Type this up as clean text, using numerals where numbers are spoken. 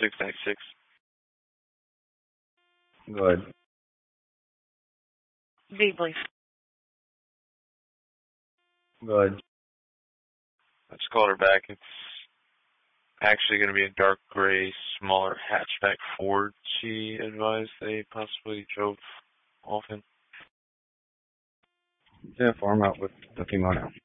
696. Go ahead. V, please. Go ahead. I just called her back. It's actually going to be a dark gray, smaller hatchback Ford. She advised they possibly drove often. Yeah, form out with the female now.